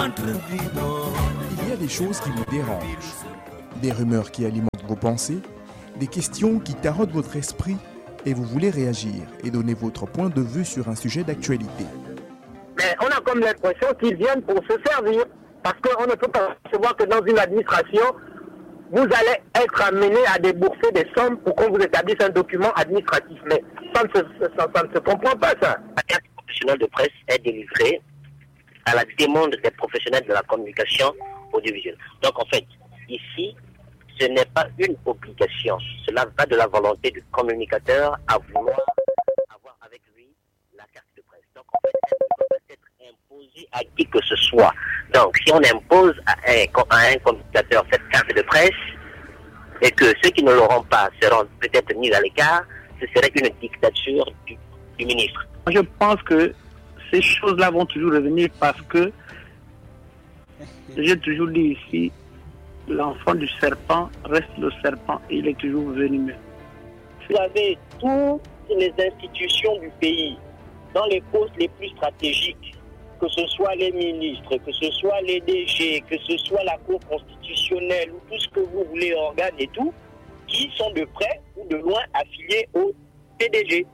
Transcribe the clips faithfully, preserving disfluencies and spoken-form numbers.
Il y a des choses qui vous dérangent, des rumeurs qui alimentent vos pensées, des questions qui taraudent votre esprit et vous voulez réagir et donner votre point de vue sur un sujet d'actualité. Mais on a comme l'impression qu'ils viennent pour se servir, parce qu'on ne peut pas savoir que dans une administration, vous allez être amené à débourser des sommes pour qu'on vous établisse un document administratif. Mais ça ne se, ça, ça ne se comprend pas, ça. La carte professionnelle de presse est délivrée à la demande des professionnels de la communication audiovisuelle. Donc en fait, ici, ce n'est pas une obligation. Cela va de la volonté du communicateur à vouloir avoir avec lui la carte de presse. Donc en fait, elle ne peut pas être imposée à qui que ce soit. Donc si on impose à un, à un communicateur cette carte de presse et que ceux qui ne l'auront pas seront peut-être mis à l'écart, ce serait une dictature du, du ministre. Je pense que ces choses-là vont toujours revenir parce que, j'ai toujours dit ici, l'enfant du serpent reste le serpent et il est toujours venimeux. Vous avez toutes les institutions du pays, dans les postes les plus stratégiques, que ce soit les ministres, que ce soit les D G, que ce soit la Cour constitutionnelle ou tout ce que vous voulez, organes et tout, qui sont de près ou de loin affiliés au P D G.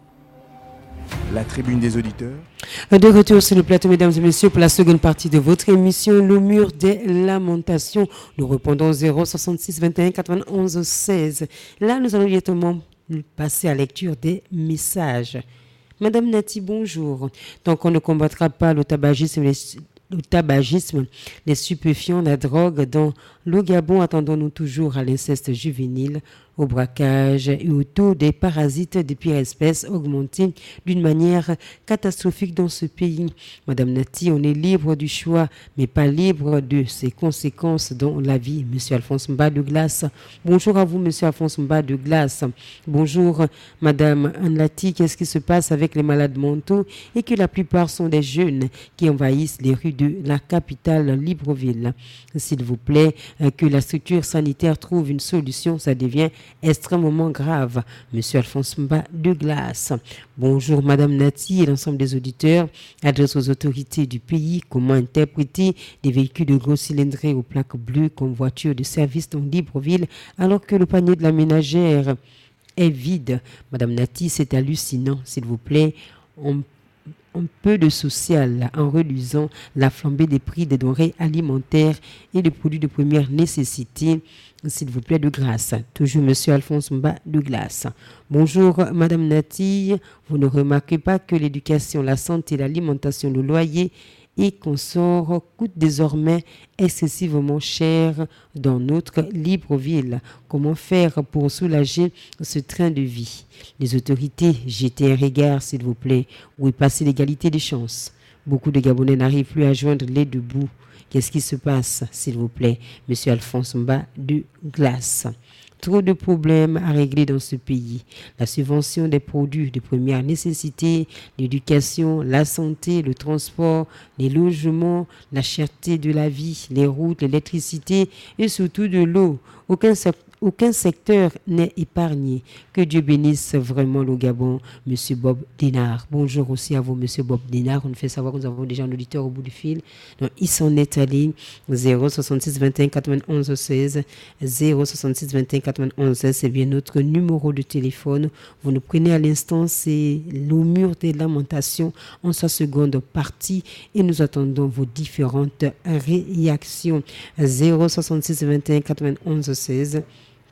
La tribune des auditeurs. De retour sur le plateau, mesdames et messieurs, pour la seconde partie de votre émission, Le Mur des Lamentations. Nous répondons au zéro soixante-six vingt et un quatre-vingt-onze seize. Là, nous allons directement passer à la lecture des messages. Madame Nati, bonjour. Tant qu'on ne combattra pas le tabagisme, les, le tabagisme, les stupéfiants, la drogue, dans le Gabon, attendons-nous toujours à l'inceste juvénile, au braquage et au taux des parasites de pire espèce augmenté d'une manière catastrophique dans ce pays. Madame Nati, on est libre du choix, mais pas libre de ses conséquences dans la vie. Monsieur Alphonse Mba de Glace. Bonjour à vous, Monsieur Alphonse Mba de Glace. Bonjour, Madame Nati. Qu'est-ce qui se passe avec les malades mentaux et que la plupart sont des jeunes qui envahissent les rues de la capitale Libreville? S'il vous plaît, que la structure sanitaire trouve une solution, ça devient extrêmement grave. Monsieur Alphonse Mba de Glace. Bonjour Madame Nati et l'ensemble des auditeurs. Adresse aux autorités du pays. Comment interpréter des véhicules de gros cylindrés aux plaques bleues comme voitures de service dans Libreville alors que le panier de la ménagère est vide? Madame Nati, c'est hallucinant. S'il vous plaît, on un peu de social en réduisant la flambée des prix des denrées alimentaires et des produits de première nécessité, s'il vous plaît, de grâce. Toujours Monsieur Alphonse Mba de Glace. Bonjour Madame Nati, vous ne remarquez pas que l'éducation, la santé, l'alimentation, le loyer et consort coûtent désormais excessivement cher dans notre Libreville. Comment faire pour soulager ce train de vie? Les autorités, jetez un regard s'il vous plaît. Où est passée l'égalité des chances? Beaucoup de Gabonais n'arrivent plus à joindre les deux bouts. Qu'est-ce qui se passe, s'il vous plaît? Monsieur Alphonse Mba de Glace. Trop de problèmes à régler dans ce pays. La subvention des produits de première nécessité, l'éducation, la santé, le transport, les logements, la cherté de la vie, les routes, l'électricité et surtout de l'eau. Aucun secteur Aucun secteur n'est épargné. Que Dieu bénisse vraiment le Gabon, Monsieur Bob Dinard. Bonjour aussi à vous, Monsieur Bob Dinard. On nous fait savoir que nous avons déjà un auditeur au bout du fil. Donc, il s'en est allé. zéro soixante-six vingt et un quatre-vingt-onze seize. zéro soixante-six vingt et un quatre-vingt-onze seize. C'est bien notre numéro de téléphone. Vous nous prenez à l'instant. C'est le mur des lamentations en sa seconde partie. Et nous attendons vos différentes réactions. zéro soixante-six vingt et un quatre-vingt-onze seize.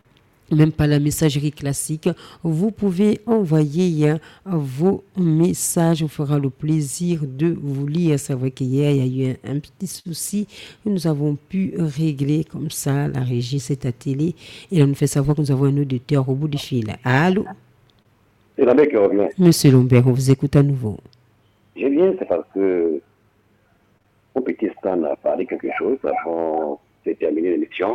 Même pas la messagerie classique, vous pouvez envoyer hein, vos messages, on fera le plaisir de vous lire. C'est vrai qu'hier, il y a eu un, un petit souci que nous avons pu régler comme ça, la régie, c'est à télé, et on nous fait savoir que nous avons un auditeur au bout du fil. Allô? C'est Lambert qui revient. Monsieur Lambert, on vous écoute à nouveau. Je viens, c'est parce que au petit Stan a parlé quelque chose avant... C'est terminé l'émission.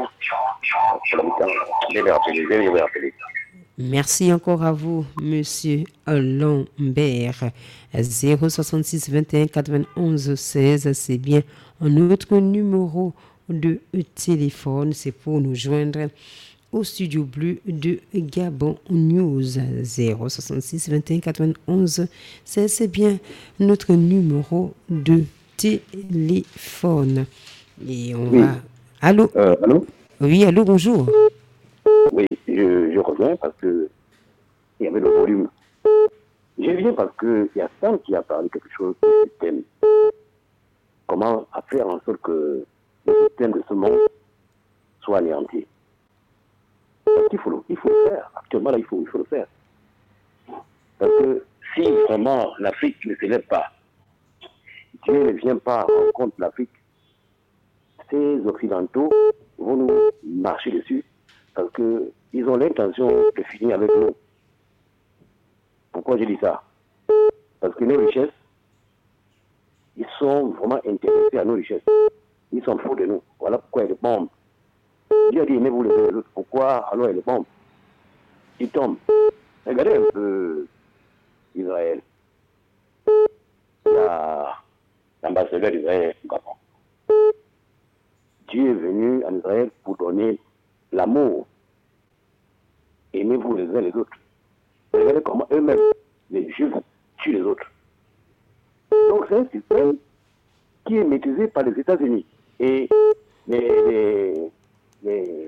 Je vais rappeler, je vais rappeler. Merci encore à vous, Monsieur Lambert. zéro soixante-six vingt et un quatre-vingt-onze seize, c'est bien un autre numéro de téléphone. C'est pour nous joindre au studio bleu de Gabon News. zéro soixante-six vingt et un quatre-vingt-onze seize, c'est bien notre numéro de téléphone. téléphone. Et on Oui. va... Allô Euh, allô? Oui, allô, bonjour. Oui, je, je reviens parce que il y avait le volume. Je viens parce qu'il y a Sam qui a parlé quelque chose du système. Comment à faire en sorte que le système de ce monde soit anéanti. Parce qu'il faut le, il faut le faire. Actuellement, là, il faut, il faut le faire. Parce que si vraiment l'Afrique ne s'élève pas, Dieu ne vient pas en compte de l'Afrique, ces Occidentaux vont nous marcher dessus parce qu'ils ont l'intention de finir avec nous. Pourquoi je dis ça? Parce que nos richesses, ils sont vraiment intéressés à nos richesses. Ils s'en foutent de nous. Voilà pourquoi il y a des bombes. Dieu a dit aimez-vous les uns les autres. Pourquoi alors il y a des bombes? Ils tombent. Regardez un peu Israël. Il y a l'ambassadeur d'Israël au Gabon. Dieu est venu en Israël pour donner l'amour. Aimez-vous les uns les autres. Regardez comment eux-mêmes, les Juifs, tuent les autres. Donc c'est un système qui est maîtrisé par les États-Unis. Et les, les, les,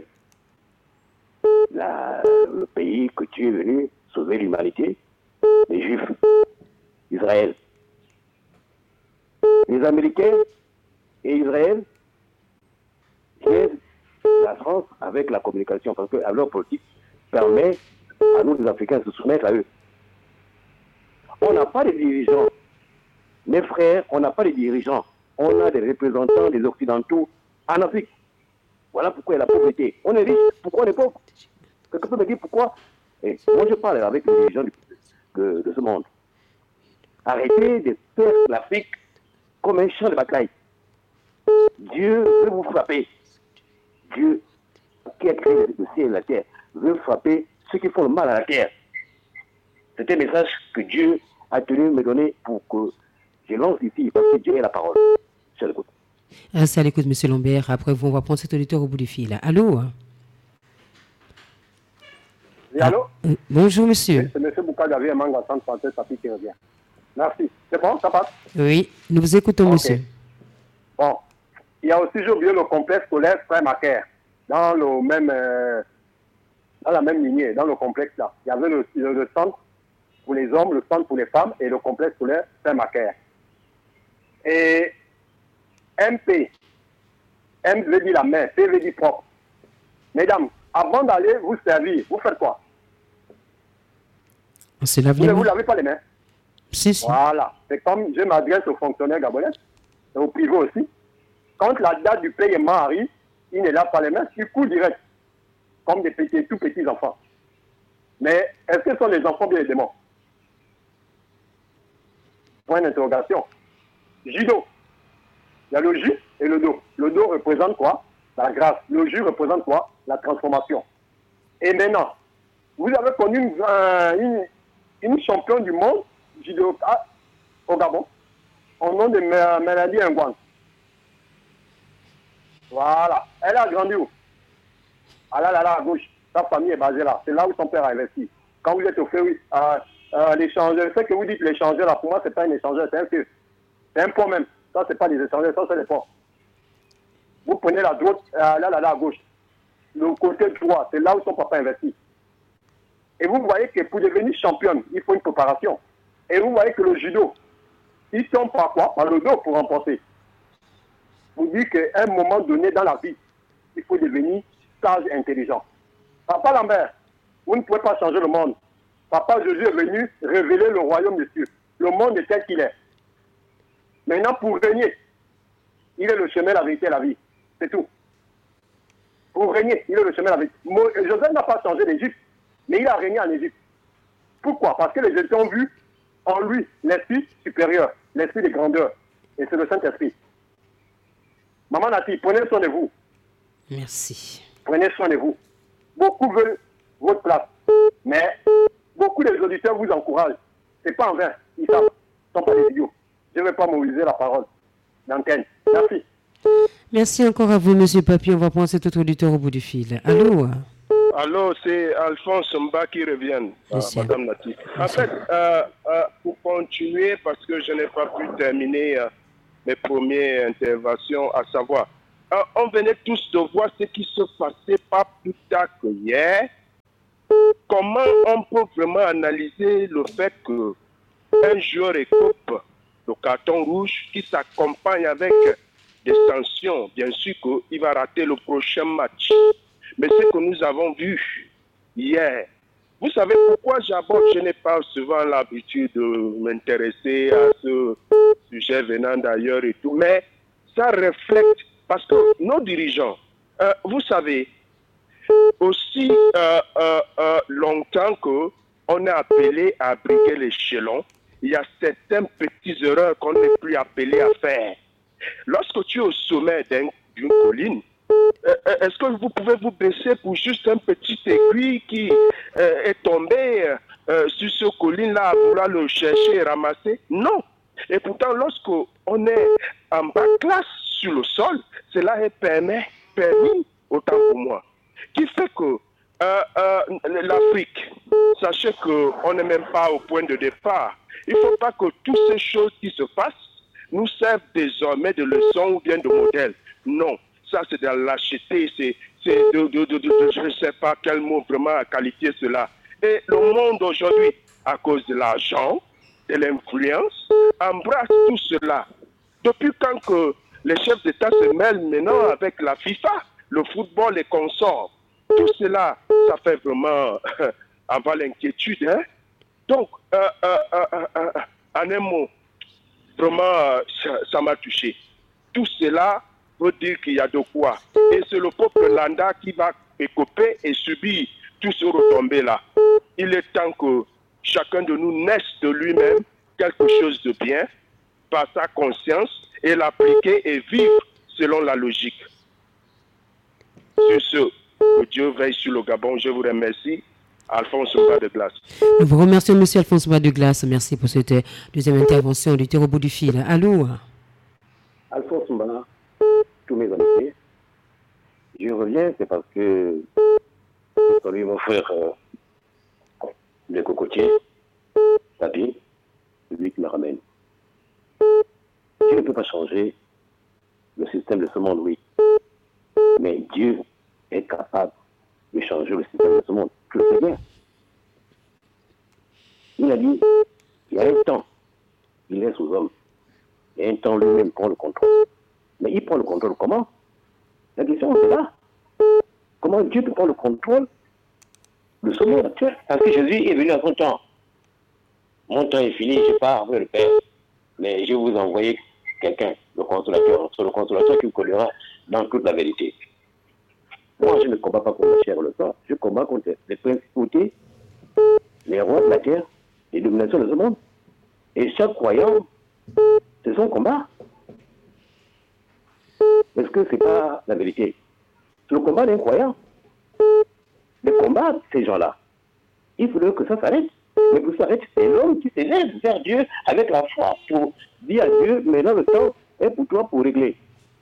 la, le pays que Dieu est venu sauver l'humanité, les Juifs, Israël. Les Américains et Israël aident la France avec la communication, parce que leur politique permet à nous, les Africains, de se soumettre à eux. On n'a pas de dirigeants. Mes frères, on n'a pas de dirigeants. On a des représentants des Occidentaux en Afrique. Voilà pourquoi il y a la pauvreté. On est riche, pourquoi on est pauvre? Quelqu'un peut me dire pourquoi? Et moi, je parle avec les dirigeants de, de, de ce monde. Arrêtez de faire l'Afrique comme un champ de bataille. Dieu veut vous frapper. Dieu, qui a créé le ciel et la terre, veut frapper ceux qui font le mal à la terre. C'est un message que Dieu a tenu me donner pour que je lance ici, parce que Dieu est la parole. Je l'écoute. Restez à l'écoute, M. Lambert. Après, on va prendre cet auditeur au bout du fil. Allô? Oui, allô? Ah, euh, bonjour, monsieur. C'est M. Boukadavi, Manga, centre français, Sapi qui revient. Merci. C'est bon, ça passe? Oui, nous vous écoutons, Ok. monsieur. Bon. Il y a aussi, j'ai oublié, le complexe scolaire Frère Macaire. Dans le même, euh, dans la même lignée, dans le complexe là. Il y avait le, le, le centre pour les hommes, le centre pour les femmes et le complexe scolaire Frère Macaire. Et M P, M veut dire la main, P veut dire propre. Mesdames, avant d'aller vous servir, vous faites quoi? On se lave Vous les ne vous mains. lavez pas les mains? Si, si. Voilà. C'est comme je m'adresse aux fonctionnaires gabonais, et aux privés aussi. Quand la date du paiement arrive, ils ne lavent pas les mains, du coup direct, comme des petits, tout petits enfants. Mais est-ce que ce sont les enfants bien les démons? Point d'interrogation. Judo. Il y a le jus et le dos. Le dos représente quoi? La grâce. Le jus représente quoi? La transformation. Et maintenant, vous avez connu une, euh, une, une championne du monde judo ah, au Gabon, au nom de Mélanie Ngouan. Voilà. Elle a grandi où? Ah là là là, à gauche. Sa famille est basée là. C'est là où son père a investi. Quand vous êtes au fait, oui, euh, euh, l'échangeur, ce que vous dites l'échangeur, là, pour moi, c'est pas un échangeur, c'est un feu. C'est un pont même. Ça, c'est pas des échangeurs, ça, c'est des ponts. Vous prenez la droite, euh, là, là, là, à gauche. Le côté droit, c'est là où son papa investit. Et vous voyez que pour devenir championne, il faut une préparation. Et vous voyez que le judo, il tombe par quoi? Par le dos pour remporter. Vous dites qu'à un moment donné dans la vie, il faut devenir sage et intelligent. Papa Lambert, vous ne pouvez pas changer le monde. Papa Jésus est venu révéler le royaume de Dieu. Le monde est tel qu'il est. Maintenant, pour régner, il est le chemin, la vérité et la vie. C'est tout. Pour régner, il est le chemin, la vérité. Joseph n'a pas changé l'Égypte, mais il a régné en Égypte. Pourquoi? Parce que les Égyptiens ont vu en lui l'esprit supérieur, l'esprit de grandeur. Et c'est le Saint-Esprit. Maman Nati, prenez soin de vous. Merci. Prenez soin de vous. Beaucoup veulent votre place. Mais beaucoup des auditeurs vous encouragent. Ce n'est pas en vain. Ils savent. Ils ne sont pas des idiots. Je ne vais pas mobiliser la parole d'antenne. Merci. Merci encore à vous, monsieur Papi. On va prendre cet autre auditeur au bout du fil. Allô? Allô, c'est Alphonse Mba qui revient, euh, Merci. Madame Nati. En fait, euh, euh, pour continuer, parce que je n'ai pas pu terminer euh, mes premières interventions, à savoir, euh, on venait tous de voir ce qui se passait pas plus tard que hier. Comment on peut vraiment analyser le fait que un joueur écope le carton rouge qui s'accompagne avec des sanctions, bien sûr qu'il va rater le prochain match. Mais ce que nous avons vu hier, vous savez pourquoi j'aborde, je n'ai pas souvent l'habitude de m'intéresser à ce sujet venant d'ailleurs et tout, mais ça reflète, parce que nos dirigeants, euh, vous savez, aussi euh, euh, euh, longtemps qu'on est appelé à briguer l'échelon, il y a certaines petites erreurs qu'on n'est plus appelé à faire. Lorsque tu es au sommet d'un, d'une colline, euh, est-ce que vous pouvez vous baisser pour juste un petit aiguille qui euh, est tombé euh, sur ce colline-là à vouloir le chercher et ramasser? Non. Et pourtant, lorsqu'on est en bas classe sur le sol, cela est permis, permis autant pour moi. Qui fait que euh, euh, l'Afrique, sachez qu'on n'est même pas au point de départ. Il ne faut pas que toutes ces choses qui se passent nous servent désormais de leçons ou bien de modèles. Non, ça c'est de la lâcheté, c'est, c'est de, de, de, de, de je ne sais pas quel mot vraiment qualifier cela. Et le monde aujourd'hui, à cause de l'argent, de l'influence, embrasse tout cela. Depuis quand que les chefs d'État se mêlent maintenant avec la FIFA, le football, les consorts, tout cela, ça fait vraiment avoir l'inquiétude. Hein? Donc, euh, euh, euh, euh, en un mot, vraiment, ça, ça m'a touché. Tout cela veut dire qu'il y a de quoi. Et c'est le peuple lambda qui va écoper et subir tout ce retombé-là. Il est temps que chacun de nous naisse de lui-même quelque chose de bien, par sa conscience, et l'appliquer et vivre selon la logique. Sur ce, que Dieu veille sur le Gabon. Je vous remercie. Alphonse Mba de Glace. Nous vous remercions, monsieur Alphonse Mba de Glace. Merci pour cette deuxième intervention du terre au bout du fil. Allô? Alphonse Mba, tous mes amis, je reviens, c'est parce que je salue mon frère euh, le cocotier, Tapi, celui qui me ramène. Dieu ne peut pas changer le système de ce monde, oui. Mais Dieu est capable de changer le système de ce monde. Je le sais bien. Il a dit, il y a un temps, il laisse aux hommes. Il y a un temps, lui-même prend le contrôle. Mais il prend le contrôle comment? La question, c'est là. Comment Dieu peut prendre le contrôle de ce monde actuel? Parce que Jésus est venu à son temps. Mon temps est fini, je pars avec le Père. Mais je vais vous envoyer quelqu'un, le consolateur, c'est le consolateur qui vous collera dans toute la vérité. Moi, je ne combats pas contre la chair et le sang, je combats contre les principautés, les rois de la terre, les dominations de ce monde. Et chaque croyant, c'est son combat. Est-ce que ce n'est pas la vérité? C'est le combat d'un croyant. Le combat de ces gens-là, il faudrait que ça s'arrête. Mais pour s'arrêter, c'est l'homme qui s'élève vers Dieu avec la foi pour dire à Dieu, maintenant le temps est pour toi pour régler.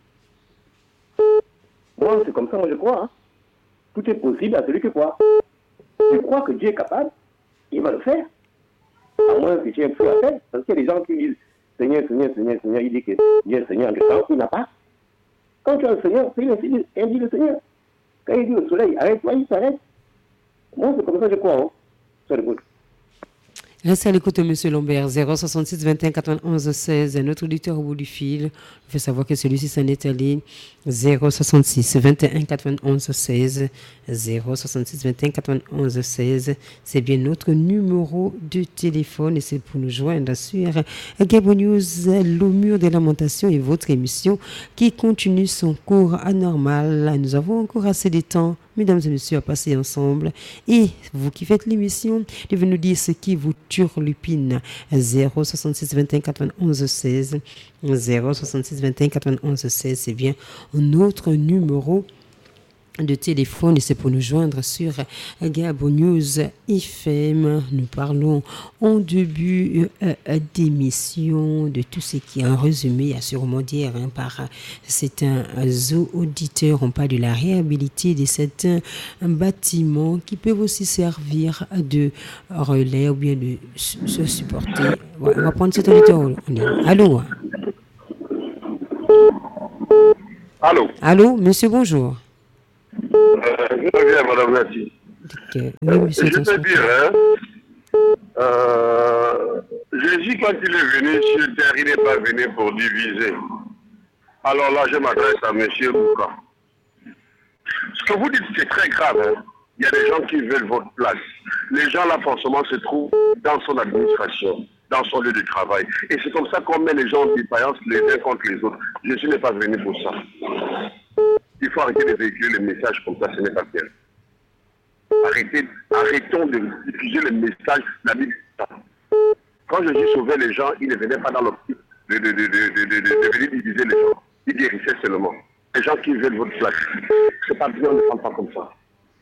Moi, c'est comme ça, moi je crois. Hein. Tout est possible à celui qui croit. Je crois que Dieu est capable, il va le faire. À moins que j'ai un peu à faire, parce qu'il y a des gens qui disent Seigneur, Seigneur, Seigneur, Seigneur, il dit que Dieu est le Seigneur du temps, il n'a pas. Quand tu as le Seigneur, c'est lui qui dit le Seigneur. Quand il dit le soleil, arrête-toi, il s'arrête. Moi, c'est comme ça que je crois. Hein. Ça écoute. Restez à l'écoute, M. Lambert, zéro soixante-six vingt et un quatre-vingt-onze seize. Notre auditeur au bout du fil fait savoir que celui-ci s'en est allé. zéro soixante-six vingt et un quatre-vingt-onze seize. zéro soixante-six vingt et un quatre-vingt-onze seize. C'est bien notre numéro de téléphone et c'est pour nous joindre sur Gabon News, le mur des lamentations et votre émission qui continue son cours anormal. Nous avons encore assez de temps, mesdames et messieurs, à passer ensemble. Et vous qui faites l'émission, devez nous dire ce qui vous turlupine. zéro soixante-six vingt et un quatre-vingt-onze seize. zéro soixante-six vingt et un quatre-vingt-onze seize, c'est bien notre numéro de téléphone et c'est pour nous joindre sur Gabon News F M. Nous parlons en début euh, d'émission de tout ce qui est en résumé à sûrement dire hein, par certains auditeurs. On parle de la réhabilité de certains bâtiments qui peuvent aussi servir de relais ou bien de se supporter. Ouais, on va prendre cet auditeur. Allô? Allô? Allô, monsieur, bonjour. Euh, je viens, madame Nati. Okay. Oui, monsieur, je peux dire, hein, euh, Jésus, quand il est venu sur terre, il n'est pas venu pour diviser. Alors là, je m'adresse à monsieur Bouka. Ce que vous dites, c'est très grave. Hein. Il y a des gens qui veulent votre place. Les gens, là, forcément, se trouvent dans son administration, dans son lieu de travail. Et c'est comme ça qu'on met les gens en défaillance les uns contre les autres. Jésus n'est pas venu pour ça. Il faut arrêter de véhiculer les messages comme ça, ce n'est pas bien. Arrêtez, arrêtons de diffuser les messages de la Bible. Quand Jésus sauvait les gens, il ne venait pas dans l'optique de, de, de, de, de, de, de venir diviser les gens. Il guérissait seulement. Les gens qui veulent votre place, c'est pas bien, on ne prend pas comme ça.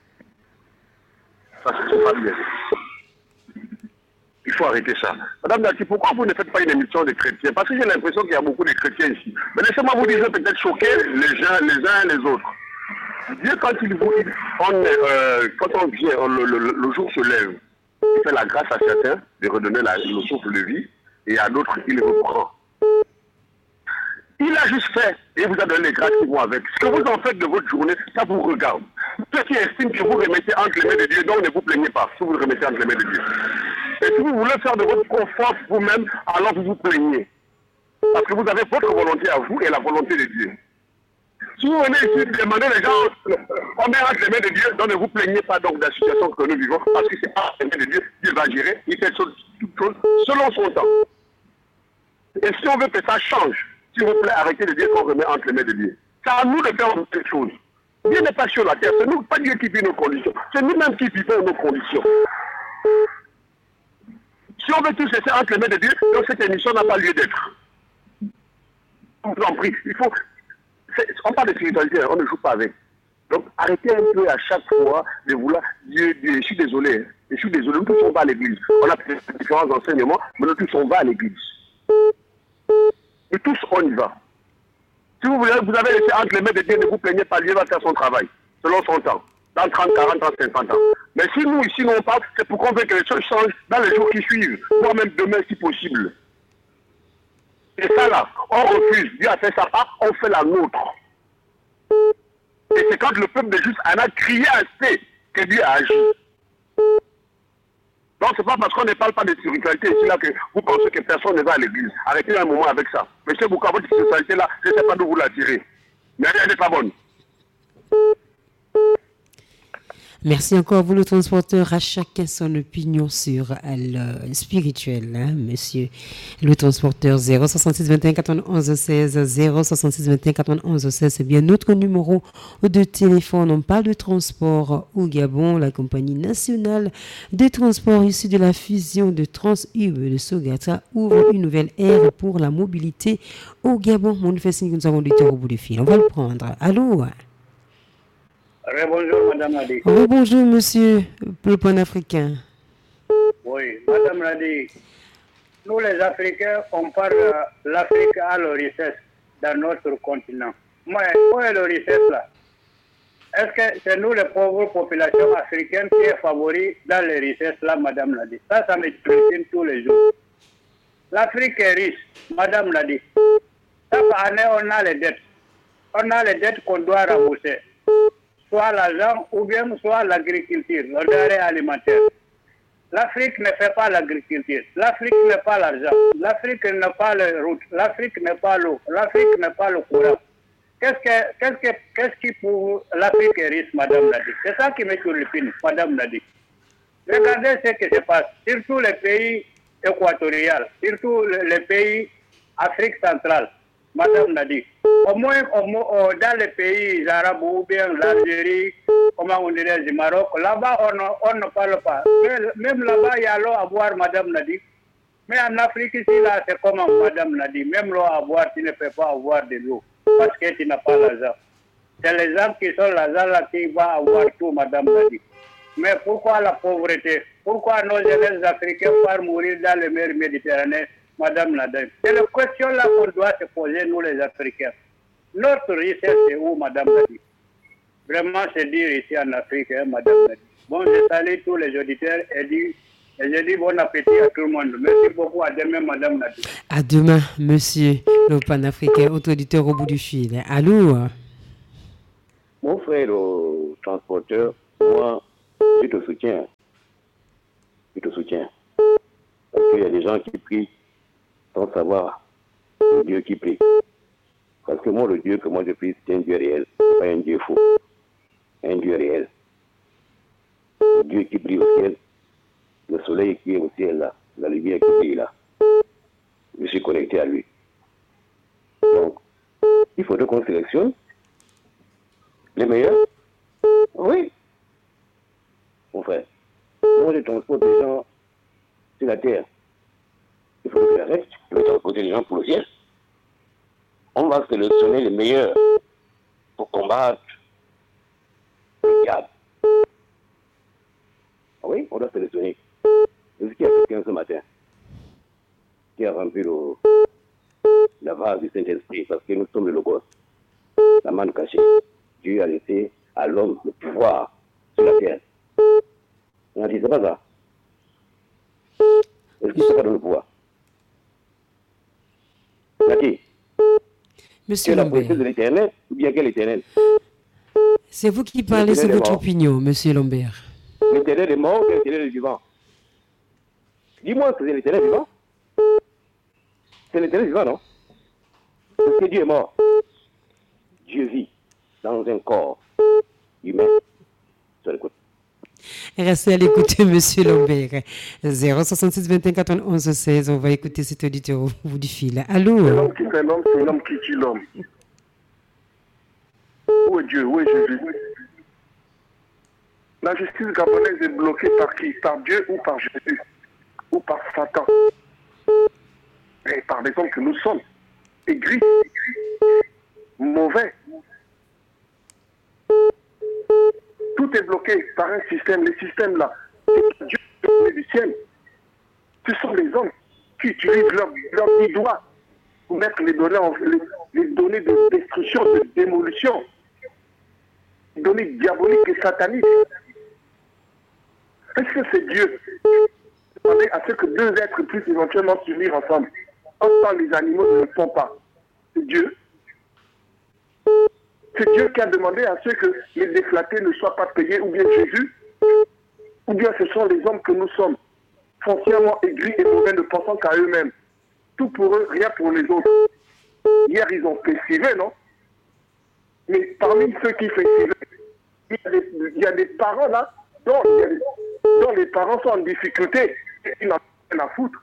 Ça, c'est pas bien. Il faut arrêter ça. Madame Nati, pourquoi vous ne faites pas une émission de chrétiens? Parce que j'ai l'impression qu'il y a beaucoup de chrétiens ici. Mais laissez-moi vous dire, peut-être choquer les gens, les uns et les autres. Dieu, quand il vous, on, euh, quand on vient, on, le, le, le jour se lève, il fait la grâce à certains de redonner la, le souffle de vie, et à d'autres, il reprend. Il a juste fait, et vous a donné les grâces qui vont avec. Ce que vous en faites de votre journée, ça vous regarde. Ceux qui estiment que vous remettez entre les mains de Dieu, donc ne vous plaignez pas, si vous le remettez entre les mains de Dieu. Et si vous voulez faire de votre confiance vous-même, alors vous vous plaignez. Parce que vous avez votre volonté à vous et la volonté de Dieu. Si vous venez ici demander les gens, on met entre les mains de Dieu, donc ne vous plaignez pas donc de la situation que nous vivons, parce que c'est pas entre les mains de Dieu, Dieu va gérer, il fait toutes choses selon son temps. Et si on veut que ça change, s'il vous plaît, arrêtez de dire qu'on remet entre les mains de Dieu. C'est à nous de faire quelque chose. Dieu n'est pas sur la terre, c'est nous, pas Dieu qui vit nos conditions, c'est nous-mêmes qui vivons nos conditions. Si on veut tous laisser entre les mains de Dieu, donc cette émission n'a pas lieu d'être. Je vous en prie, il faut... On parle de spiritualité, on ne joue pas avec. Donc arrêtez un peu à chaque fois de vouloir... Dieu, Dieu, je suis désolé, hein. je suis désolé, nous tous on va à l'église. On a différents enseignements, mais nous tous on va à l'église. Et tous on y va. Si vous voulez, vous avez laissé entre les mains de Dieu, ne vous plaignez pas, Dieu va faire son travail, selon son temps, dans trente, quarante ans, cinquante ans. Mais si nous ici nous on parle, c'est pour qu'on veut que les choses changent dans les jours qui suivent, voire même demain si possible. Et ça là, on refuse. Dieu a fait sa part, on fait la nôtre. Et c'est quand le peuple de juste en a crié assez que Dieu a agi. Donc c'est pas parce qu'on ne parle pas de spiritualité ici là que vous pensez que personne ne va à l'église. Arrêtez un moment avec ça. Monsieur Bouka, votre spiritualité là, je ne sais pas d'où vous la tirez. Mais elle n'est pas bonne. Merci encore, vous le transporteur, à chacun son opinion sur le spirituel, hein, monsieur. Le transporteur zéro soixante-six vingt et un quatre-vingt-onze seize, zéro soixante-six vingt et un quatre-vingt-onze seize, c'est bien notre numéro de téléphone. On parle de transport au Gabon. La compagnie nationale de transport issue de la fusion de Trans-U B de Sogatra ouvre une nouvelle ère pour la mobilité au Gabon. On nous fait signe que nous avons du temps au bout du fil. On va le prendre. Allô? Bonjour, Madame Nadi. Oh, bonjour, monsieur le panafricain. Oui, Madame Nadi. Nous, les Africains, on parle l'Afrique a le richesse dans notre continent. Mais où est le richesse là? Est-ce que c'est nous, les pauvres populations africaines, qui est favoris dans les richesses là, Madame Nadi? Ça, ça me tristine tous les jours. L'Afrique est riche, Madame Nadi. Chaque année, on a les dettes. On a les dettes qu'on doit rembourser. Soit l'argent ou bien soit l'agriculture, le denrée alimentaire. L'Afrique ne fait pas l'agriculture, l'Afrique n'a pas l'argent, l'Afrique n'a pas les routes, l'Afrique n'a pas l'eau, l'Afrique n'a pas le courant. Qu'est-ce que, qu'est-ce que, qu'est-ce qui pour l'Afrique est riche, Madame Nadi? C'est ça qui me turlupine, Madame Nadi. Regardez ce qui se passe, surtout les pays équatoriaux, surtout les pays Afrique centrale, Madame Nadi. Au moins, au moins, dans les pays arabes ou bien l'Algérie, comment on dirait, du Maroc, là-bas, on, on ne parle pas. Mais, même là-bas, il y a l'eau à boire, Madame Nadi. Mais en Afrique, ici, là, c'est comment, Madame Nadi. Même l'eau à boire, tu ne peux pas avoir de l'eau parce que tu n'as pas l'argent. C'est les gens qui sont l'argent là qui vont avoir tout, Madame Nadi. Mais pourquoi la pauvreté? Pourquoi nos jeunes Africains partent mourir dans les mers Méditerranée, Madame Nadi? C'est la question là qu'on doit se poser, nous les Africains. Notre richesse est où, Madame Nadi? Vraiment, c'est dire ici en Afrique, hein, Madame Nadi. Bon, je salue tous les auditeurs et, dit, et je dis bon appétit à tout le monde. Merci beaucoup. À demain, Madame Nadi. À demain, monsieur le panafricain, autre auditeur au bout du fil. Allô? Mon frère le transporteur, moi, je te soutiens. Je te soutiens. Parce qu'il y a des gens qui prient sans savoir le Dieu qui prie. Parce que moi, le Dieu que moi je prie, c'est un Dieu réel, pas un Dieu faux. Un Dieu réel. Le Dieu qui brille au ciel, le soleil qui est au ciel là, la lumière qui brille là. Je suis connecté à lui. Donc, il faudrait qu'on sélectionne les meilleurs. Oui. Mon frère, moi je transporte des gens sur la terre. Il faut que j'arrête, je vais transporter les gens pour le ciel. On va sélectionner les meilleurs pour combattre le diable. Ah oui, on doit sélectionner. Est-ce qu'il y a quelqu'un ce matin qui a rempli le, la vase du Saint-Esprit, parce que nous sommes le Logos, la manne cachée. Dieu a laissé à l'homme le pouvoir sur la terre. On a dit, c'est pas ça. Est-ce qu'il ne pas dans le pouvoir? Nati, Monsieur tu es la Lambert, princesse de l'éternel ou bien quel éternel? c'est vous qui parlez, c'est L'éternel est votre mort. opinion, Monsieur Lambert. L'éternel est mort ou bien l'éternel est vivant? Dis-moi que c'est l'éternel vivant. C'est l'éternel vivant, non? Parce que Dieu est mort. Dieu vit dans un corps humain. Sur le côté. Restez à l'écoute, Monsieur Lambert. zéro soixante-six vingt et un quatre-vingt-onze seize. On va écouter cet auditeur au bout du fil. Allô? C'est l'homme qui fait l'homme, c'est l'homme qui tue l'homme. Où est Dieu? Où est Jésus? La justice gabonaise est bloquée par qui? Par Dieu ou par Jésus? Ou par Satan? Et par les hommes que nous sommes. Aigris. Mauvais. Tout est bloqué par un système. Les systèmes là, c'est Dieu qui est venu du ciel. Ce sont les hommes qui utilisent leurs leur dix doigts pour mettre les données, en, les, les données de destruction, de démolition, les données diaboliques et sataniques. Est-ce que c'est Dieu? Demandez à ce que deux êtres puissent éventuellement s'unir ensemble. Autant les animaux ne le font pas. C'est Dieu. C'est Dieu qui a demandé à ceux que les déflatés ne soient pas payés, ou bien Jésus, ou bien ce sont les hommes que nous sommes, foncièrement aigris et mauvais, ne pensant qu'à eux-mêmes. Tout pour eux, rien pour les autres. Hier, ils ont festivé, non? Mais parmi ceux qui festivaient, il y a des, il y a des parents là, dont, il y a des, dont les parents sont en difficulté, et ils n'en ont rien à foutre.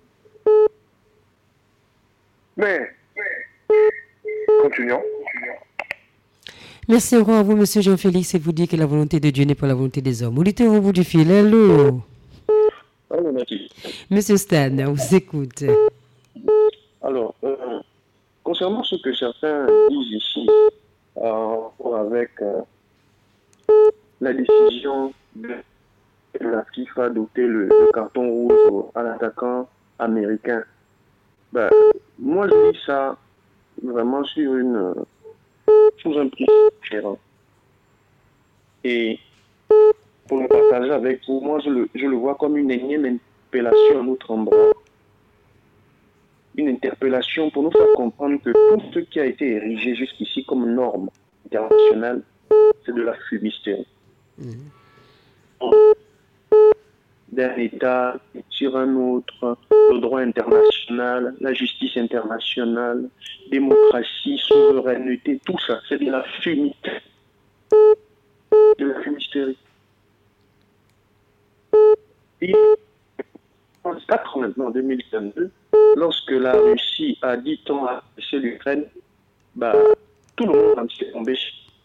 Mais, continuons. Merci encore à vous, Monsieur Jean-Félix, et vous dire que la volonté de Dieu n'est pas la volonté des hommes. Auditeur au bout du fil. Allô? Allô, merci. Monsieur Stan, on vous écoute. Alors, euh, concernant ce que certains disent ici, en rapport avec euh, la décision de la FIFA d'ôter le, le carton rouge à l'attaquant américain, ben, moi je dis ça vraiment sur une sous un prix différent. Et pour le partager avec vous, moi je le, je le vois comme une énième interpellation à notre endroit. Une interpellation pour nous faire comprendre que tout ce qui a été érigé jusqu'ici comme norme internationale, c'est de la fumisterie. Mmh. D'un État sur un autre, le droit international, la justice internationale, démocratie, souveraineté, tout ça, c'est de la fumisterie. De la fumisterie. Et en quatre maintenant, en deux mille vingt-deux, lorsque la Russie a dit tant à l'Ukraine, bah, tout le monde s'est tombé.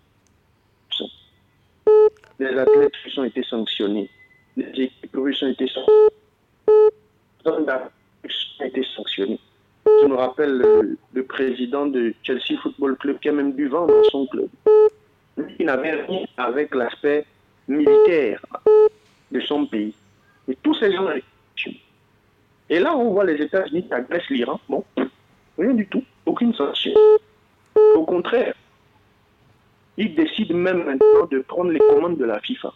Les athlètes russes ont été sanctionnés. Les équipes russes ont été sanctionnées. Les russes ont été sanctionnés. Je me rappelle le, le président de Chelsea Football Club qui a même dû vendre son club. Lui, il n'avait rien avec l'aspect militaire de son pays. Et tous ces gens Et là, on voit les États-Unis qui agressent l'Iran. Bon, rien du tout. Aucune sanction. Au contraire, ils décident même maintenant de prendre les commandes de la FIFA.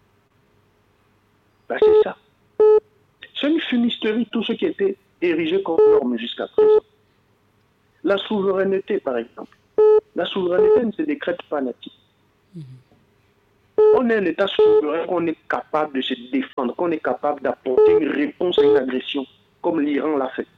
Ben, c'est ça. C'est une fumisterie, tout ce qui était érigé comme norme jusqu'à présent. La souveraineté, par exemple. La souveraineté ne se décrète pas native. On est un État souverain, qu'on est capable de se défendre, qu'on est capable d'apporter une réponse à une agression, comme l'Iran l'a fait.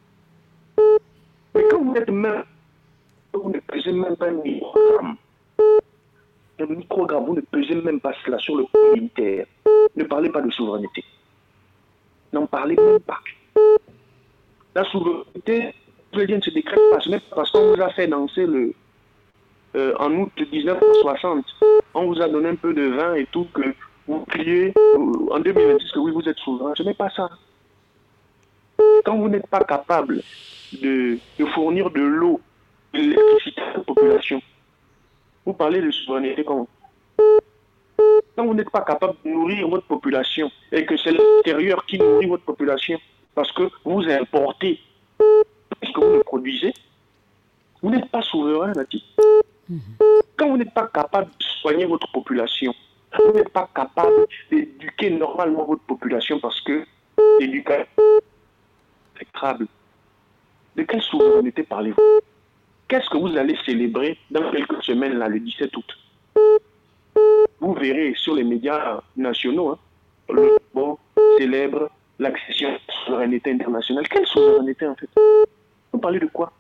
Mais quand vous êtes même, vous ne pesez même pas un microgramme. Un microgramme, vous ne pesez même pas cela sur le plan militaire. Ne parlez pas de souveraineté. N'en parlez même pas. La souveraineté, je veux dire, ne se décrète pas. Ce n'est pas parce qu'on vous a fait danser le, euh, en août dix-neuf cent soixante, on vous a donné un peu de vin et tout, que vous criez euh, en deux mille vingt-six que oui, vous êtes souverain. Ce n'est pas ça. Quand vous n'êtes pas capable de, de fournir de l'eau, de l'électricité à la population, vous parlez de souveraineté quand Quand vous n'êtes pas capable de nourrir votre population et que c'est l'extérieur qui nourrit votre population parce que vous importez ce que vous ne produisez, vous n'êtes pas souverain, Nati. Quand vous n'êtes pas capable de soigner votre population, vous n'êtes pas capable d'éduquer normalement votre population parce que l'éducation est exécrable. De quelle souveraineté parlez-vous? Qu'est-ce que vous allez célébrer dans quelques semaines, là, le dix-sept août? Vous verrez sur les médias nationaux, hein, le bon célèbre l'accession à la souveraineté internationale. Quelle souveraineté, en fait? On parle de quoi?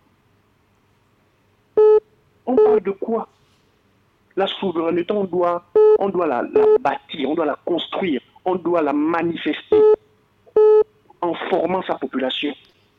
On parle de quoi? La souveraineté, on doit, on doit la, la bâtir, on doit la construire, on doit la manifester en formant sa population,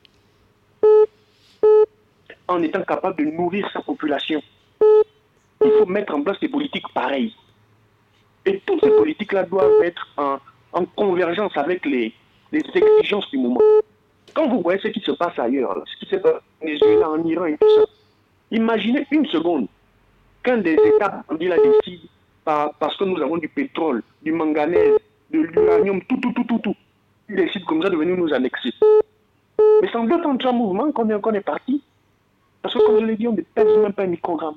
en étant capable de nourrir sa population. Il faut mettre en place des politiques pareilles. Et toutes ces politiques-là doivent être en, en convergence avec les, les exigences du moment. Quand vous voyez ce qui se passe ailleurs, là, ce qui se passe en Venezuela, en Iran et tout ça, imaginez une seconde qu'un des États là, décide par, parce que nous avons du pétrole, du manganèse, de l'uranium, tout, tout, tout, tout, tout. Il décide comme ça de venir nous annexer. Mais sans doute en trois mouvements qu'on est, qu'on est parti. Parce que comme je l'ai dit, on ne pèse même pas un microgramme.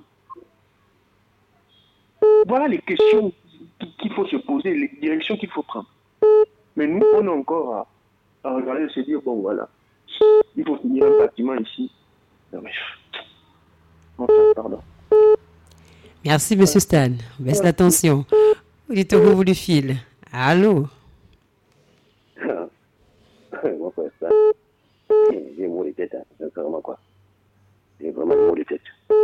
Voilà les questions qu'il faut se poser, les directions qu'il faut prendre. Mais nous, on est encore à, à regarder et se dire, bon voilà, il faut finir un bâtiment ici. Non, mais... Enfin, pardon. Merci, M. Stan. Baisse la tension. Auditeur au bout du fil. Allô? Mon frère Stan, j'ai mot de tête, hein, sincèrement quoi. J'ai vraiment mot de tête.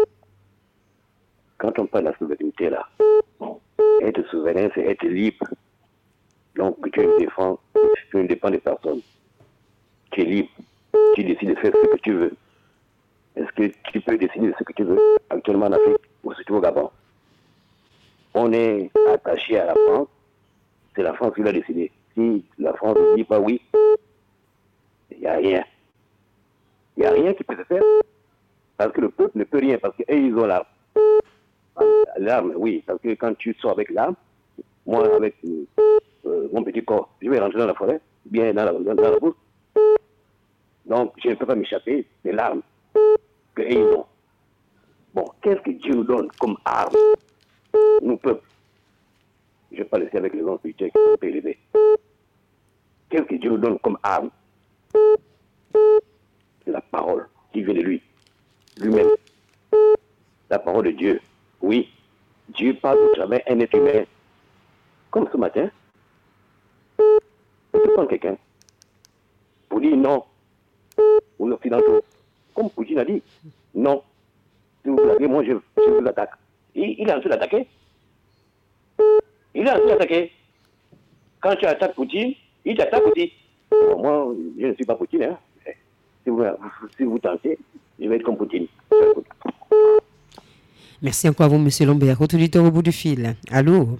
Quand on parle de la souveraineté là, être souverain, c'est être libre. Donc tu ne défends, tu ne dépends de personne. Tu es libre. Tu décides de faire ce que tu veux. Est-ce que tu peux décider de ce que tu veux actuellement en Afrique ou surtout au Gabon? On est attaché à la France. C'est la France qui l'a décidé. Si la France ne dit pas oui, il n'y a rien. Il n'y a rien qui peut se faire. Parce que le peuple ne peut rien. Parce qu'eux, ils ont l'arme. L'arme, oui. Parce que quand tu sors avec l'arme, moi, avec euh, mon petit corps, je vais rentrer dans la forêt, bien dans la, dans, dans la bourse. Donc, je ne peux pas m'échapper de l'arme que ils ont. Bon, qu'est-ce que Dieu nous donne comme arme? Nous, peuple. Je ne vais pas laisser avec les gens spirituels qui sont élevés. Qu'est-ce que Dieu nous donne comme arme? La parole qui vient de lui, lui-même. La parole de Dieu. Oui, Dieu parle au travers un être humain. Comme ce matin, je prends quelqu'un pour dire non aux Occidentaux. Comme Poutine a dit, non. Si vous l'avez, moi je, je vous attaque. Il, il est en train d'attaquer. Il est en train d'attaquer. Quand tu attaques Poutine, il t'attaque aussi. Bon, moi, je ne suis pas Poutine. Hein. Si, vous, si vous tentez, je vais être comme Poutine. Merci encore à vous, M. Lambert. Auditeur au bout du fil. Allô?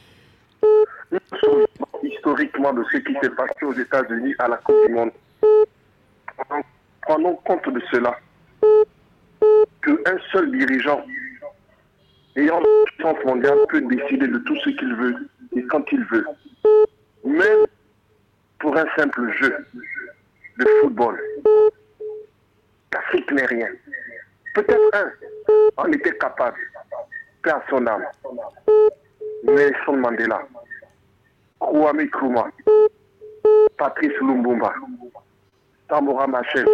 Historiquement de ce qui s'est passé aux États-Unis à la Coupe du Monde. Prenons compte de cela. Qu'un seul dirigeant ayant la puissance mondiale peut décider de tout ce qu'il veut et quand il veut. Même pour un simple jeu de football. L'Afrique n'est rien. Peut-être un, on était capable, paix à son âme. Nelson Mandela, Kwame Nkrumah, Patrice Lumumba, Tamora Machel,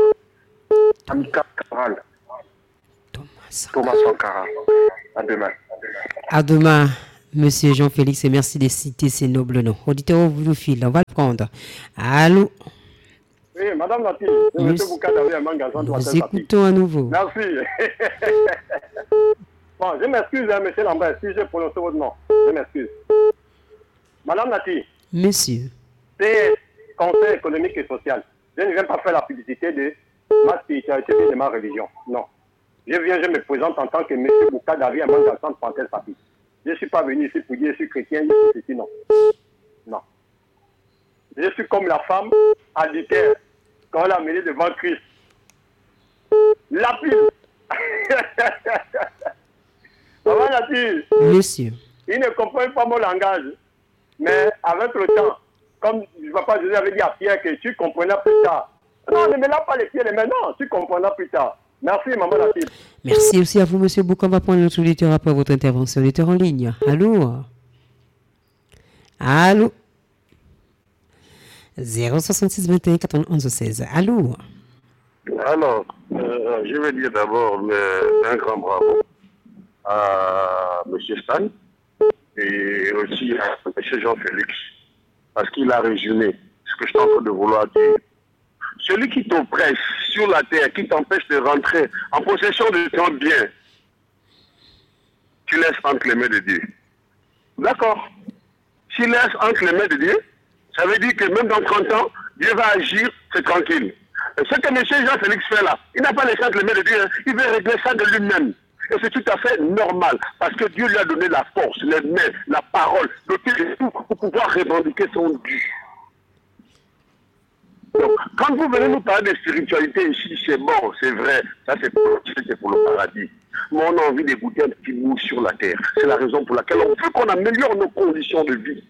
Amilcar Cabral, Thomas Sankara. À demain. À demain, Monsieur Jean-Félix, et merci de citer ces nobles noms. Auditeur au bout du fil, on va le prendre. Allô? Oui, Madame Nati, c'est M. Bouka d'Avé un magasin de Nous écoutons à nouveau. Merci. Bon, je m'excuse, hein, M. Lambert, si j'ai prononcé votre nom. Je m'excuse. Madame Nati. Monsieur. C'est Conseil économique et social. Je ne viens pas faire la publicité de ma spiritualité et de ma religion. Non. Je viens, je me présente en tant que M. Bouka d'Avé un magasin de Pantel Papi. Je ne suis pas venu ici pour dire je suis chrétien, je suis ceci, non. Non. Je suis comme la femme adultère quand elle a mené devant Christ. La pile. Maman Nati. Monsieur. Il ne comprend pas mon langage. Mais avec le temps, comme je papa Jésus avait dit à Pierre que tu comprendras plus tard. Non, ne me lave pas les pieds les mains, non, tu comprendras plus tard. Merci, maman Nati. Merci aussi à vous, Monsieur Bouka. On va prendre notre auditeur après votre intervention. Auditeur en ligne. Allô? Allô? zéro soixante-six vingt et un quatre-vingt-onze seize. Allô? Alors, euh, je vais dire d'abord un grand bravo à M. Stan et aussi à M. Jean-Félix, parce qu'il a résumé ce que je suis en train de vouloir dire. Celui qui t'oppresse sur la terre, qui t'empêche de rentrer en possession de ton bien, tu laisses entre les mains de Dieu. D'accord? S'il laisse entre les mains de Dieu, ça veut dire que même dans trente ans, Dieu va agir, c'est tranquille. Et ce que M. Jean-Félix fait là, il n'a pas laissé entre les mains de Dieu, hein. Il veut régler ça de lui-même. Et c'est tout à fait normal, parce que Dieu lui a donné la force, les mains, la parole, le tout pour pouvoir revendiquer son dû. Donc, quand vous venez nous parler de spiritualité ici, c'est bon, c'est vrai, ça c'est pour, pour le paradis. Mais on a envie d'écouter un petit bout sur la terre. C'est la raison pour laquelle on veut qu'on améliore nos conditions de vie.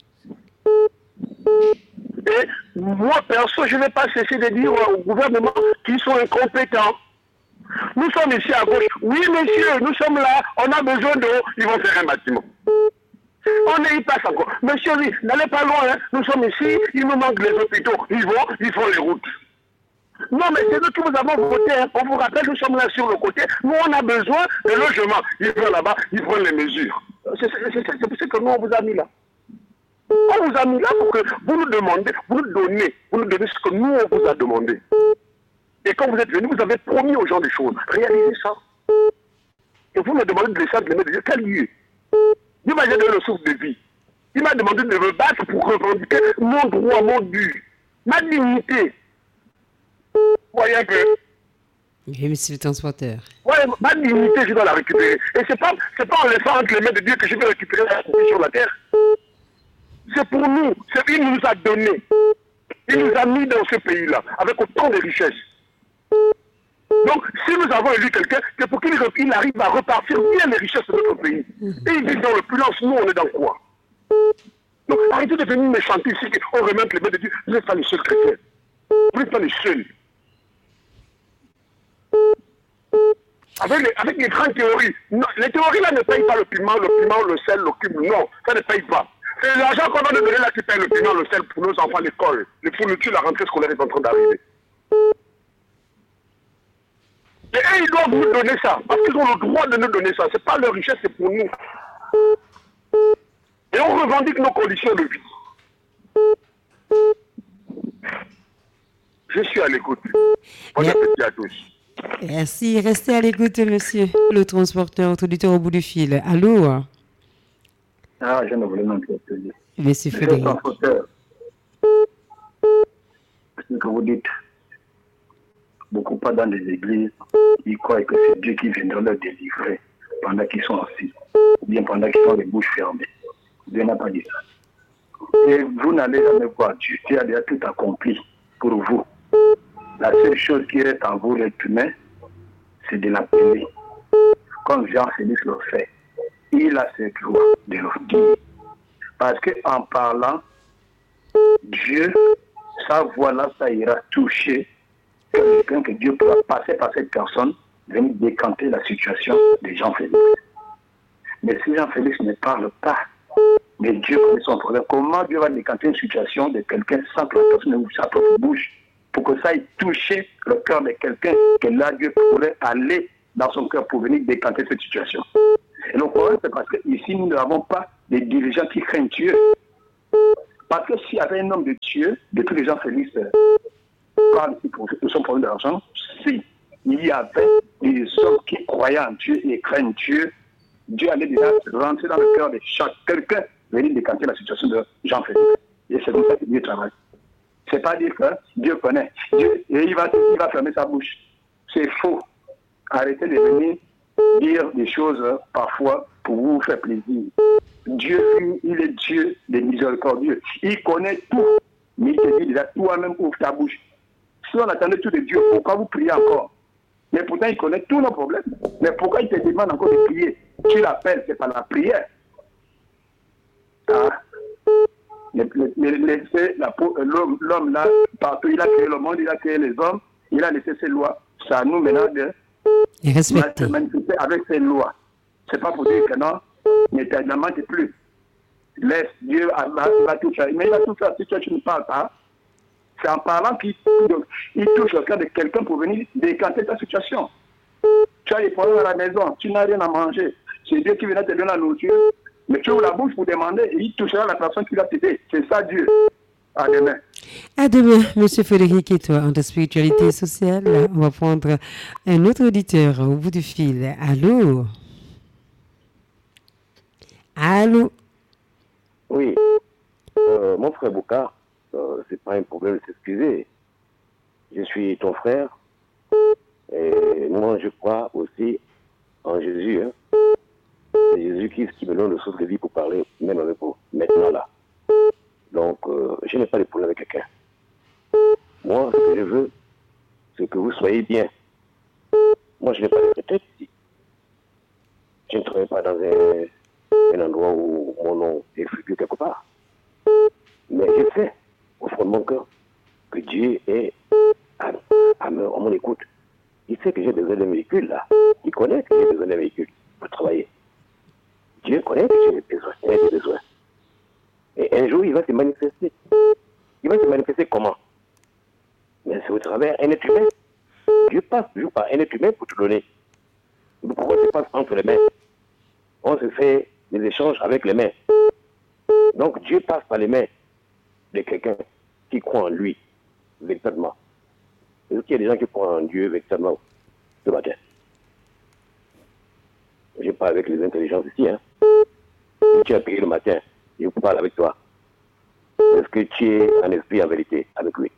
Et moi, perso, je ne vais pas cesser de dire au gouvernement qu'ils sont incompétents. Nous sommes ici à gauche. Oui, messieurs, nous sommes là, on a besoin d'eau, ils vont faire un bâtiment. On y passe encore. Monsieur, oui, n'allez pas loin, hein. Nous sommes ici, il nous manque les hôpitaux. Ils vont, ils font les routes. Non, mais c'est nous qui vous avons voté. Hein. On vous rappelle, nous sommes là sur le côté. Nous, on a besoin de logement. Ils vont là-bas, ils prennent les mesures. C'est pour ça que nous, on vous a mis là. On vous a mis là pour que vous nous demandez, vous nous donnez, vous nous donnez ce que nous, on vous a demandé. Et quand vous êtes venus, vous avez promis aux gens des choses. Réalisez ça. Et vous me demandez de laisser entre les mains de Dieu. Quel lieu? Dieu m'a donné le souffle de vie. Il m'a demandé de me battre pour revendiquer mon droit, mon dû, ma dignité. Vous voyez que... Oui, monsieur le transporteur. Ouais, ma dignité, je dois la récupérer. Et c'est pas, c'est pas en laissant entre les mains de Dieu que je vais récupérer la dignité sur la terre. C'est pour nous. C'est lui qui nous a donné. Il nous a mis dans ce pays-là, avec autant de richesses. Donc, si nous avons élu quelqu'un, c'est pour qu'il arrive à repartir bien les richesses de notre pays. Et il vit dans l'opulence, nous on est dans quoi? Donc, arrêtez de venir me chanter ici qu'on remet les mains de Dieu. Vous n'êtes pas les seuls chrétiens. Vous n'êtes pas les seuls. Avec les, avec les grandes théories. Non, les théories là ne payent pas le piment, le piment, le sel, le cube. Non, ça ne paye pas. C'est l'argent qu'on va nous donner là qui paye le piment, le sel pour nos enfants à l'école. Les fournitures, la rentrée scolaire est en train d'arriver. Et eux, ils doivent nous donner ça, parce qu'ils ont le droit de nous donner ça. Ce n'est pas leur richesse, c'est pour nous. Et on revendique nos conditions de vie. Je suis à l'écoute. Bon appétit à tous. Merci. Restez à l'écoute, monsieur le transporteur, votre auditeur au bout du fil. Allô? Ah, je ne voulais pas m'interpeller. Monsieur Frédéric. Le transporteur, ce que vous dites, beaucoup pas dans les églises, ils croient que c'est Dieu qui viendra leur délivrer pendant qu'ils sont assis, ou bien pendant qu'ils ont les bouches fermées. Dieu n'a pas dit ça. Et vous n'allez jamais voir Dieu. Dieu a déjà tout accompli pour vous. La seule chose qui reste en vous, l'être humain, c'est de l'appeler. Comme Jean-Félix le fait, il a ce droit de le dire. Parce qu'en parlant, Dieu, sa voix-là, ça ira toucher quelqu'un que Dieu pourra passer par cette personne, venir décanter la situation de Jean-Félix. Mais si Jean-Félix ne parle pas, mais Dieu connaît son problème, comment Dieu va décanter une situation de quelqu'un sans que la personne ne ouvre sa propre bouche pour que ça aille toucher le cœur de quelqu'un que là Dieu pourrait aller dans son cœur pour venir décanter cette situation? Et le problème, c'est parce qu'ici, nous n'avons pas des dirigeants qui craignent Dieu. Parce que s'il y avait un homme de Dieu, depuis que Jean Félix parle ici pour son problème d'argent, si il y avait des hommes qui croyaient en Dieu et craignent Dieu, Dieu allait déjà rentrer dans le cœur de chaque quelqu'un, venir décanter la situation de Jean Félix. Et c'est comme ça que Dieu travaille. C'est pas dire que Dieu connaît. Dieu, et il va, il va fermer sa bouche. C'est faux. Arrêtez de venir dire des choses euh, parfois pour vous faire plaisir. Dieu, il est Dieu des miséricordieux. Il connaît tout. Mais il te dit déjà, toi-même ouvre ta bouche. Si on attendait tout de Dieu, pourquoi vous priez encore? Mais pourtant, il connaît tous nos problèmes. Mais pourquoi il te demande encore de prier? Tu l'appelles, c'est pas la prière. Ah. Laissez l'homme, l'homme là, partout, il a créé le monde, il a créé les hommes, il a laissé ses lois. C'est à nous maintenant de manifester avec ces lois. C'est pas pour dire que non, mais ne mente plus. Laisse Dieu, Allah, il va tout faire. Mais il va tout faire si toi tu ne parles pas. C'est en parlant qu'il il touche le cœur de quelqu'un pour venir décanter ta situation. Tu as des problèmes à la maison, tu n'as rien à manger. C'est Dieu qui vient te donner la nourriture. Mais tu ouvres la bouche pour demander et il touchera la personne qui l'a t'aider. C'est ça Dieu. À demain. À demain, M. Frédéric et toi, en spiritualité sociale. On va prendre un autre auditeur au bout du fil. Allô? Allô? Oui. Euh, mon frère Bouka, euh, c'est pas un problème de s'excuser. Je suis ton frère. Et moi, je crois aussi en Jésus. Hein. C'est Jésus-Christ qui me donne le souffle de vie pour parler, même avec vous, maintenant là. Donc, euh, je n'ai pas de problème avec quelqu'un. Moi, ce que je veux, c'est que vous soyez bien. Moi, je n'ai pas de tête ici. Je ne travaille pas dans un, un endroit où mon nom est figuré quelque part. Mais je sais, au fond de mon cœur, que Dieu est à, à, à mon écoute. Il sait que j'ai besoin d'un véhicule, là. Il connaît que j'ai besoin d'un véhicule pour travailler. Dieu connaît que j'ai besoin, j'ai besoin. Et un jour, il va se manifester. Il va se manifester comment? Mais c'est au travers d'un être humain. Dieu passe toujours par un être humain pour te donner. Pourquoi se passe entre les mains? On se fait des échanges avec les mains. Donc Dieu passe par les mains de quelqu'un qui croit en lui, véritablement. Est-ce qu'il y a des gens qui croient en Dieu véritablement ce matin? Je parle avec les intelligences ici. Hein. Si tu as prié le matin, je parle avec toi. Est-ce que tu es en esprit en vérité avec lui?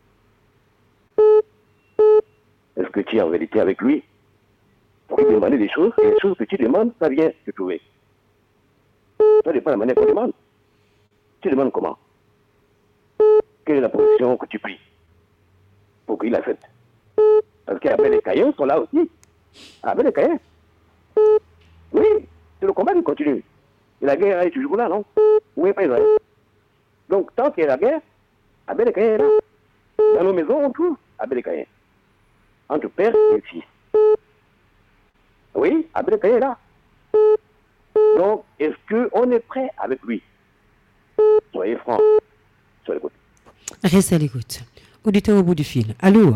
Est-ce que tu es en vérité avec lui? Pour lui demander des choses, et les choses que tu demandes, ça vient te trouver. Ça dépend de la manière qu'on demande. Tu demandes comment? Quelle est la position que tu pries pour qu'il la fasse? Parce qu'après les Caïens sont là aussi. Après les Caïens. Oui, c'est le combat qui continue. Et la guerre est toujours là, non? Oui, pas Israël. Donc, tant qu'il y a la guerre, Abel et Caïn est là. Dans nos maisons, on trouve Abel et Caïn. Entre père et fils. Oui, Abel et Caïn est là. Donc, est-ce qu'on est prêt avec lui? Soyez francs. Sur l'écoute. Restez à l'écoute. Auditeur au bout du fil. Allô?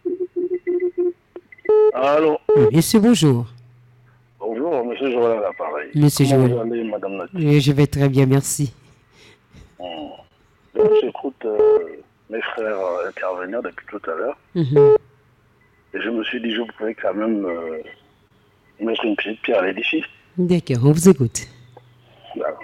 Allô? Monsieur, bonjour. Bonjour, monsieur Joël à l'appareil. Monsieur Comment Joël. vous allez, madame Nathalie? Je vais très bien, merci. Hum. Donc, j'écoute euh, mes frères euh, intervenir depuis tout à l'heure. Mm-hmm. Et je me suis dit, je pouvais quand même euh, mettre une petite pierre à l'édifice. D'accord, on vous écoute. D'accord.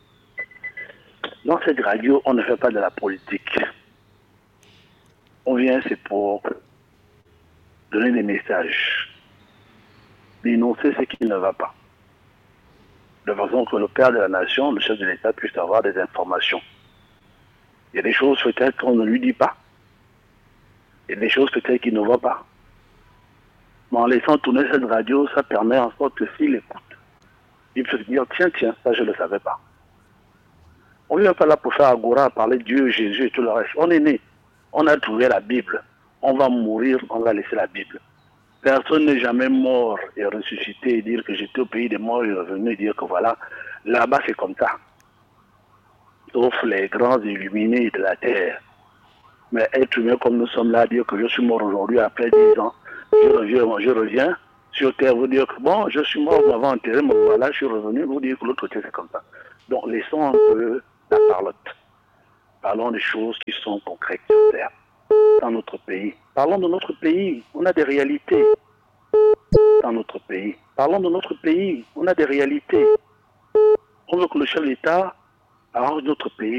Dans cette radio, on ne fait pas de la politique. On vient, c'est pour donner des messages, dénoncer ce qui ne va pas. De façon que le père de la nation, le chef de l'État, puisse avoir des informations. Il y a des choses peut-être qu'on ne lui dit pas. Il y a des choses peut-être qu'il ne voit pas. Mais en laissant tourner cette radio, ça permet en sorte que s'il écoute, il peut se dire, tiens, tiens, ça je ne le savais pas. On ne vient pas là pour faire agora, parler de Dieu, Jésus et tout le reste. On est né, on a trouvé la Bible. On va mourir, on va laisser la Bible. Personne n'est jamais mort et ressuscité et dire que j'étais au pays des morts et revenu et dire que voilà, là-bas c'est comme ça. Sauf les grands illuminés de la terre. Mais être humain comme nous sommes là, dire que je suis mort aujourd'hui après dix ans, je reviens, je reviens, sur terre, vous dire que bon, je suis mort, vous m'avez enterré, mais voilà, je suis revenu, vous dire que l'autre côté c'est comme ça. Donc laissons un peu la parlotte. Parlons des choses qui sont concrètes sur terre, dans notre pays. Parlons de notre pays, on a des réalités dans notre pays. Parlons de notre pays, on a des réalités. On veut que le chef d'État arrange notre pays.